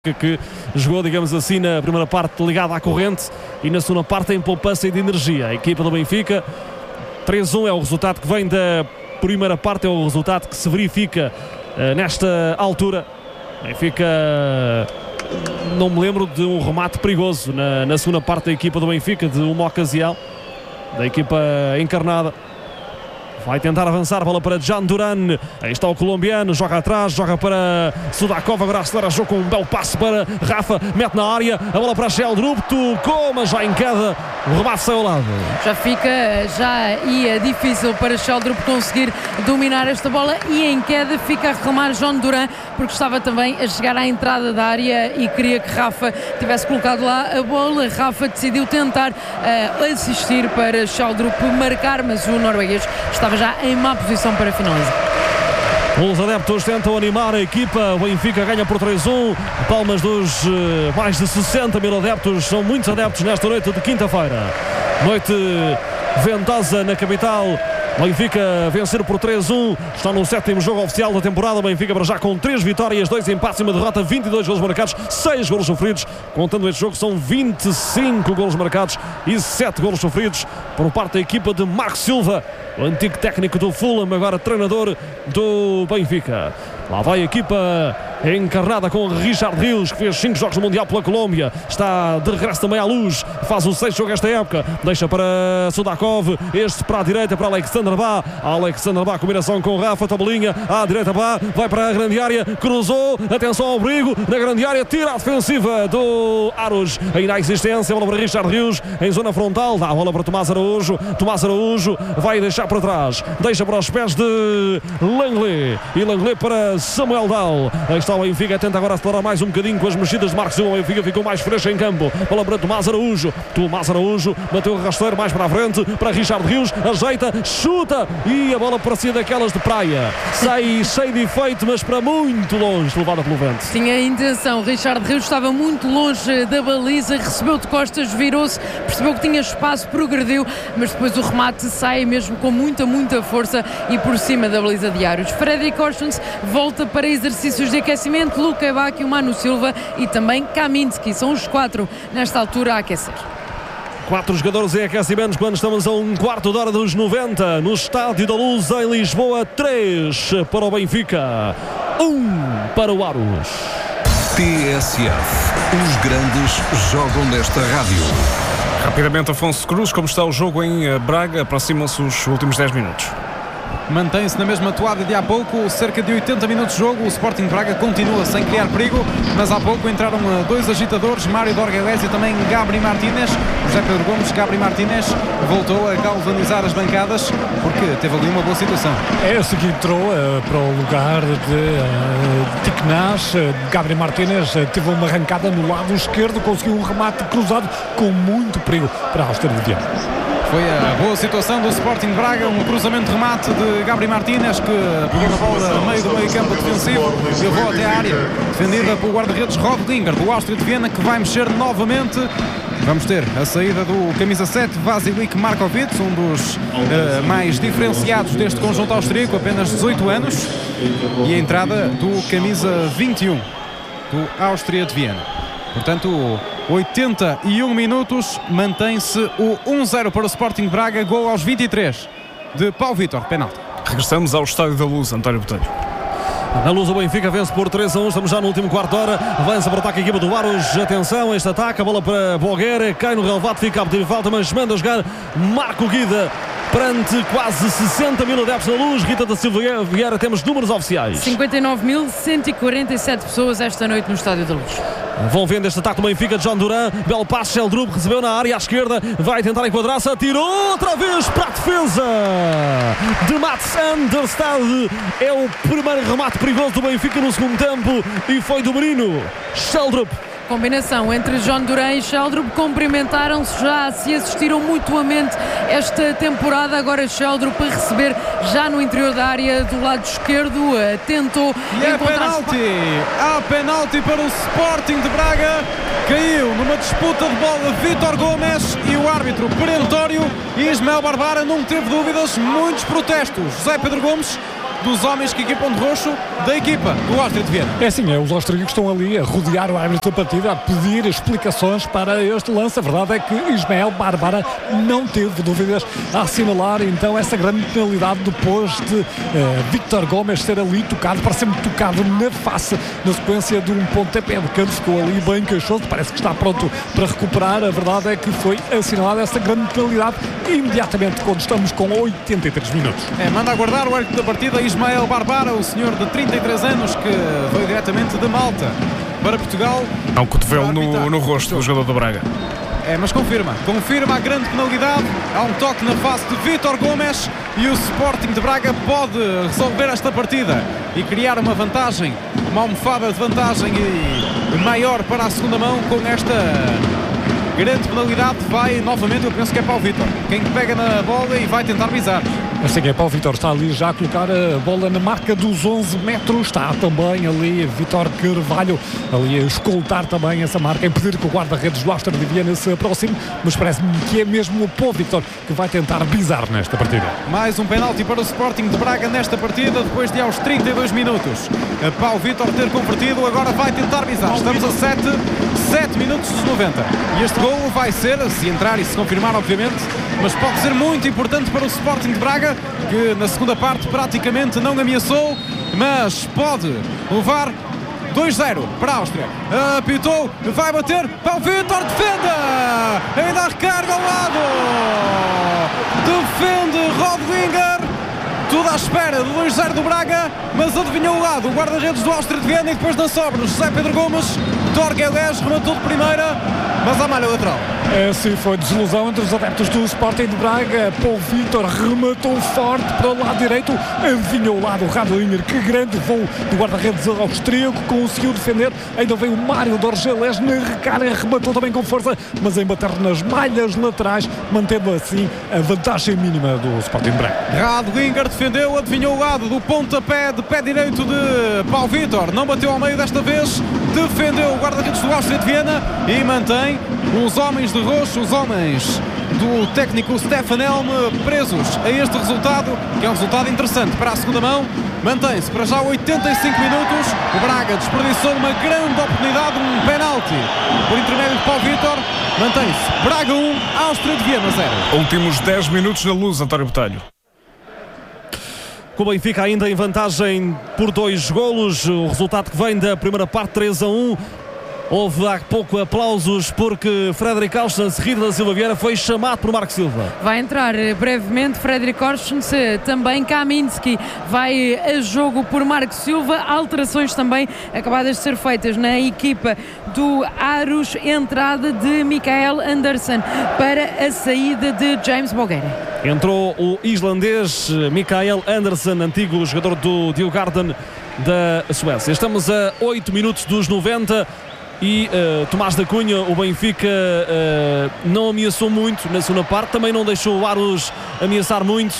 que jogou, digamos assim, na primeira parte ligada à corrente e na segunda parte em poupança e de energia. A equipa do Benfica, 3-1 é o resultado que vem da primeira parte, é o resultado que se verifica nesta altura. Benfica, não me lembro de um remate perigoso na segunda parte da equipa do Benfica, de uma ocasião da equipa encarnada. Vai tentar avançar, bola para Jan Duran. Aí está o colombiano, joga atrás, joga para Sudakov, agora acelera o jogo com um belo passe para Rafa, mete na área, a bola para Sheldrup, tocou, mas já em queda, o remate saiu ao lado. Já ia difícil para Sheldrup conseguir dominar esta bola e em queda fica a reclamar Jan Duran, porque estava também a chegar à entrada da área e queria que Rafa tivesse colocado lá a bola. Rafa decidiu tentar assistir para Sheldrup marcar, mas o norueguês estava já em má posição para finalizar. Os adeptos tentam animar a equipa. O Benfica ganha por 3-1. Palmas dos mais de 60 mil adeptos. São muitos adeptos nesta noite de quinta-feira. Noite ventosa na capital. Benfica vencer por 3-1. Está no 7º jogo oficial da temporada. Benfica para já com 3 vitórias, 2 empates e uma derrota, 22 golos marcados, 6 golos sofridos. Contando este jogo são 25 golos marcados e 7 golos sofridos por parte da equipa de Marco Silva, o antigo técnico do Fulham, agora treinador do Benfica. Lá vai a equipa encarnada com Richard Rios, que fez 5 jogos no Mundial pela Colômbia. Está de regresso também à luz. Faz o 6º jogo esta época. Deixa para Sudakov. Este para a direita, para Alexander Bá. Alexander Bá, combinação com Rafa Tobelinha. À direita Bá, vai para a grande área. Cruzou. Atenção ao perigo. Na grande área, tira a defensiva do Aros. Ainda há existência. Bola para Richard Rios em zona frontal. Dá a bola para Tomás Araújo. Tomás Araújo vai deixar para trás. Deixa para os pés de Langley. E Langley para Samuel Dal. Aí está o Benfica, tenta agora acelerar mais um bocadinho com as mexidas de Marcos Silva. O Benfica ficou mais fresco em campo. Bola para Tomás Araújo. Tomás Araújo bateu o rasteiro mais para a frente para Richard Rios. Ajeita, chuta e a bola parecia daquelas de praia. Sai cheio de efeito, mas para muito longe, levada pelo vento. Tinha a intenção. Richard Rios estava muito longe da baliza, recebeu de costas, virou-se, percebeu que tinha espaço, progrediu, mas depois o remate sai mesmo com muita força e por cima da baliza de Aros. Freddy Korsens volta para exercícios de aquecimento. Luka Bacchio, Manu Silva e também Kaminski. São os 4 nesta altura a aquecer. 4 jogadores em aquecimento quando estamos a um quarto de hora dos 90 no Estádio da Luz em Lisboa. 3 para o Benfica, 1 para o Aros. TSF. Os grandes jogam nesta rádio. Rapidamente, Afonso Cruz, como está o jogo em Braga? Aproximam-se os últimos 10 minutos. Mantém-se na mesma toada de há pouco, cerca de 80 minutos de jogo. O Sporting Braga continua sem criar perigo, mas há pouco entraram 2 agitadores, Mário Dorgalés e também Gabri Martínez. José Pedro Gomes, Gabri Martínez voltou a galvanizar as bancadas porque teve ali uma boa situação. É esse que entrou para o lugar de Tiquenás. Gabri Martínez teve uma arrancada no lado esquerdo, conseguiu um remate cruzado com muito perigo para a Áustria de Viana. Foi a boa situação do Sporting Braga, um cruzamento de remate de Gabri Martínez, que pegou na bola no meio do meio-campo defensivo, levou até a área, defendida pelo guarda-redes Rodlinger, do Áustria de Viena, que vai mexer novamente. Vamos ter a saída do camisa 7, Vasilik Markovic, um dos mais diferenciados deste conjunto austríaco, apenas 18 anos, e a entrada do camisa 21, do Áustria de Viena. Portanto, 81 minutos, mantém-se o 1-0 para o Sporting Braga, gol aos 23 de Paulo Vítor, penalti. Regressamos ao Estádio da Luz, António Botelho. Na Luz o Benfica vence por 3-1, estamos já no último quarto de hora, avança para o ataque a equipa do Aros, atenção, este ataque, a bola para Bogueira, cai no relevado, fica a pedir falta, mas manda jogar Marco Guida. Perante quase 60 mil adeptos na Luz, Rita da Silva Vieira, temos números oficiais. 59.147 pessoas esta noite no Estádio da Luz. Vão vendo este ataque do Benfica de Jan Duran. Belo passe, Sheldrup recebeu na área à esquerda, vai tentar enquadrar-se, atirou outra vez para a defesa de Mats Anderstad. É o primeiro remate perigoso do Benfica no segundo tempo e foi do menino Sheldrup. Combinação entre Jan Duran e Sheldrup, cumprimentaram-se, já se assistiram mutuamente esta temporada. Agora Sheldrup a receber já no interior da área do lado esquerdo, tentou encontrar... Há penalti para o Sporting de Braga. Caiu numa disputa de bola Vítor Gomes e o árbitro perentório Ismael Barbara não teve dúvidas, muitos protestos. José Pedro Gomes. dos homens que equipam de roxo da equipa do Áustria de Viena. É assim, os austríacos estão ali a rodear o árbitro da partida, a pedir explicações para este lance. A verdade é que Ismael Barbara não teve dúvidas a assinalar então essa grande penalidade depois de Víctor Gomes ser ali tocado, pareceu-me tocado na face na sequência de um pontapé de canto, ficou ali bem queixoso, parece que está pronto para recuperar. A verdade é que foi assinalada essa grande penalidade imediatamente quando estamos com 83 minutos. Manda aguardar o árbitro da partida Ismael Barbara, o senhor de 33 anos que veio diretamente de Malta para Portugal. Há um cotovelo no rosto do jogador do Braga. Mas confirma a grande penalidade. Há um toque na face de Vítor Gomes e o Sporting de Braga pode resolver esta partida e criar uma vantagem, uma almofada de vantagem e maior para a segunda mão. Com esta grande penalidade vai novamente, eu penso que é para o Vítor, quem pega na bola e vai tentar bizar. Assim é, para o Vítor, está ali já a colocar a bola na marca dos 11 metros, está também ali Vítor Carvalho ali a escoltar também essa marca, impedir que o guarda-redes do Áustria de Viena se aproxime, mas parece-me que é mesmo o Pau Vítor que vai tentar bizar nesta partida. Mais um penalti para o Sporting de Braga nesta partida, depois de aos 32 minutos a Pau Vítor ter convertido, agora vai tentar bizar. Estamos a 7 minutos dos 90 e este gol vai ser, se entrar e se confirmar obviamente, mas pode ser muito importante para o Sporting de Braga, que na segunda parte praticamente não ameaçou, mas pode levar 2-0 para a Áustria. Apitou, vai bater, Pau Vítor defende, ainda a recarga ao lado, defende Rodlinger, tudo à espera do 2-0 do Braga, mas adivinhou o lado, o guarda-redes do Áustria de Viena, e depois na sobra José Pedro Gomes, Torgueles rematou de primeira, mas à malha lateral. Sim, foi desilusão entre os adeptos do Sporting de Braga. Pau Vítor rematou forte para o lado direito, adivinhou o lado, o Radlinger, que grande voo do guarda-redes austríaco, conseguiu defender, ainda veio o Mário Dorgeles na recarga, rematou também com força, mas em bater nas malhas laterais, mantendo assim a vantagem mínima do Sporting de Braga. Radlinger defendeu, adivinhou o lado do pontapé de pé direito de Pau Vítor, não bateu ao meio desta vez, defendeu o guarda-redes do Áustria de Viena e mantém os homens de roxo, os homens do técnico Stefan Helm presos a este resultado, que é um resultado interessante para a segunda mão. Mantém-se para já 85 minutos, o Braga desperdiçou uma grande oportunidade, um penalti por intermédio de Pau Vítor. Mantém-se Braga 1, Áustria de Viena 0. Últimos 10 minutos na Luz, António Botelho. Com o Benfica ainda em vantagem por 2 golos, o resultado que vem da primeira parte, 3-1. Houve há pouco aplausos porque Fredrik Aursnes, Rita da Silva Vieira, foi chamado por Marco Silva. Vai entrar brevemente Fredrik Aursnes, também Kaminski vai a jogo por Marco Silva. Alterações também acabadas de ser feitas na equipa do Aarhus, entrada de Mikael Andersen para a saída de James Bogueira. Entrou o islandês Mikael Andersen, antigo jogador do Djurgården da Suécia. Estamos a 8 minutos dos 90. E Tomás da Cunha, o Benfica não ameaçou muito na segunda parte, também não deixou o Aarhus ameaçar muito,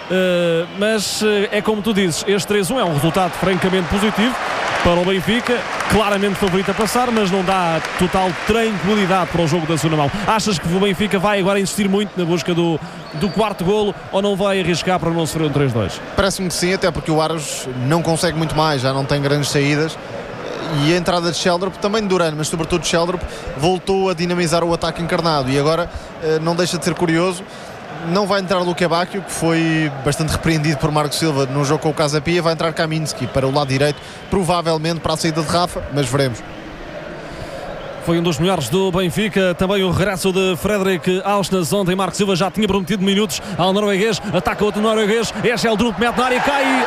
mas é como tu dizes, este 3-1 é um resultado francamente positivo para o Benfica, claramente favorito a passar, mas não dá total tranquilidade para o jogo da segunda mão. Achas que o Benfica vai agora insistir muito na busca do quarto golo ou não vai arriscar para não sofrer um 3-2? Parece-me que sim, até porque o Aarhus não consegue muito mais, já não tem grandes saídas. E a entrada de Sheldrup, também de Duran, mas sobretudo de Sheldrup, voltou a dinamizar o ataque encarnado. E agora não deixa de ser curioso, não vai entrar Luka Bacchio, que foi bastante repreendido por Marco Silva no jogo com o Casa Pia, vai entrar Kaminski para o lado direito, provavelmente para a saída de Rafa, mas veremos. Foi um dos melhores do Benfica, também o regresso de Fredrik Aursnes. Ontem Marco Silva já tinha prometido minutos ao norueguês, ataca outro norueguês, é Sheldrup, mete na área, cai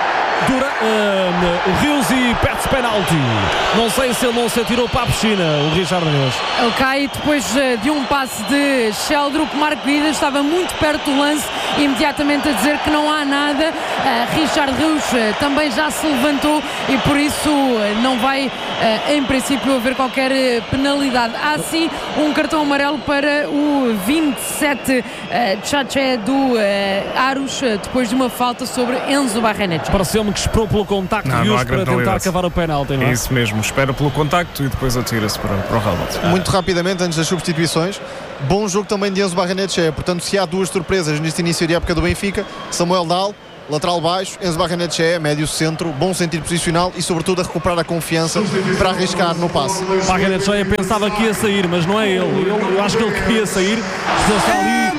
o Rios e pede-se penalti. Não sei se ele não se atirou para a piscina, o Richard Rios. Ele cai depois de um passe de Sheldrup. Marco Guida estava muito perto do lance, imediatamente a dizer que não há nada. Richard Rios também já se levantou e por isso não vai em princípio haver qualquer penalidade. Há sim um cartão amarelo para o 27 Tchatché do Aarhus, depois de uma falta sobre Enzo Barrenetxea. Pareceu-me que esperou pelo contacto de Rios para tentar cavar o penalti. É isso mesmo, espera pelo contacto e depois atira-se para o relvado. Muito rapidamente, antes das substituições, bom jogo também de Enzo Barrenetxea. Portanto, se há duas surpresas neste início de época do Benfica, Samuel Dahl lateral baixo, Enzo Barrenetxea, médio centro, bom sentido posicional e sobretudo a recuperar a confiança para arriscar no passe. Barrenetxea pensava que ia sair, mas não é ele. Eu acho que ele queria sair, está ali